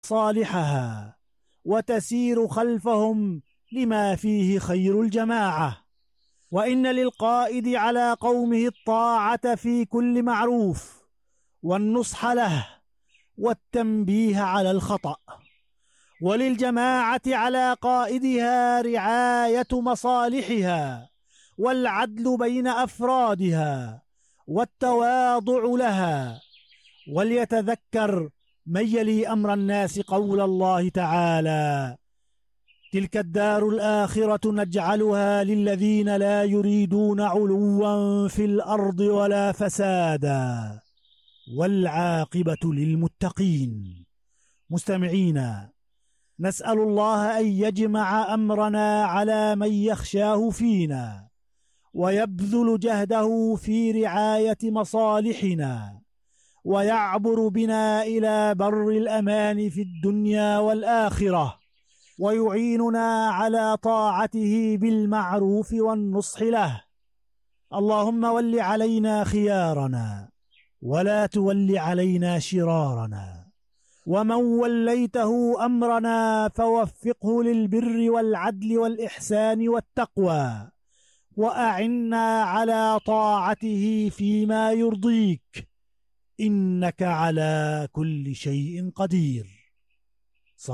صالحها وتسير خلفهم لما فيه خير الجماعة. وإن للقائد على قومه الطاعة في كل معروف والنصح له والتنبيه على الخطأ، وللجماعة على قائدها رعاية مصالحها والعدل بين أفرادها والتواضع لها. وليتذكر من يلي أمر الناس قول الله تعالى: تلك الدار الآخرة نجعلها للذين لا يريدون علوا في الأرض ولا فسادا والعاقبة للمتقين. مستمعين، نسأل الله أن يجمع أمرنا على من يخشاه فينا ويبذل جهده في رعاية مصالحنا، ويعبر بنا إلى بر الأمان في الدنيا والآخرة، ويعيننا على طاعته بالمعروف والنصح له. اللهم ول علينا خيارنا ولا تول علينا شرارنا، ومن وليته أمرنا فوفقه للبر والعدل والإحسان والتقوى، وأعنا على طاعته فيما يرضيك، إنك على كل شيء قدير.